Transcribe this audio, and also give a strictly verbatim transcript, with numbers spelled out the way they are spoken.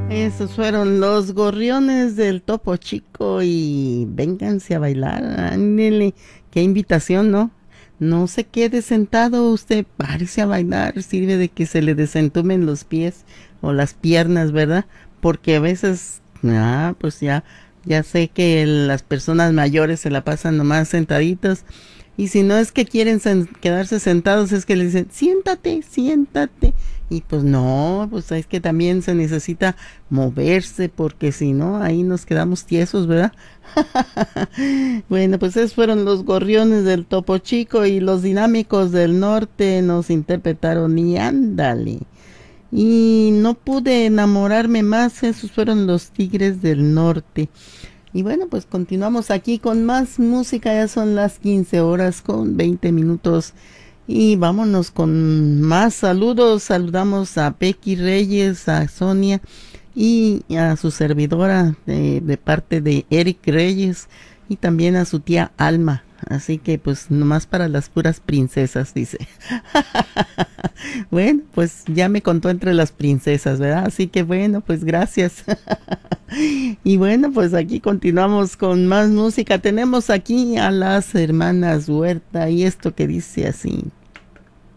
Esos fueron los gorriones del Topo Chico y vénganse a bailar, ándele, qué invitación, ¿no? No se quede sentado, usted párese a bailar, sirve de que se le desentumen los pies o las piernas, ¿verdad? Porque a veces, ah, pues ya, ya sé que las personas mayores se la pasan nomás sentaditos y si no es que quieren sen- quedarse sentados, es que le dicen, siéntate, siéntate. Y pues no, pues es que también se necesita moverse, porque si no, ahí nos quedamos tiesos, ¿verdad? Bueno, pues esos fueron los gorriones del Topo Chico y los dinámicos del norte nos interpretaron y ándale. Y no pude enamorarme más, esos fueron los Tigres del Norte. Y bueno, pues continuamos aquí con más música, ya son las quince horas con veinte minutos. Y vámonos con más saludos. Saludamos a Becky Reyes, a Sonia y a su servidora de, de parte de Eric Reyes y también a su tía Alma. Así que pues nomás para las puras princesas, dice. Bueno, pues ya me contó entre las princesas, ¿verdad? Así que bueno, pues gracias. Y bueno, pues aquí continuamos con más música. Tenemos aquí a las hermanas Huerta y esto que dice así.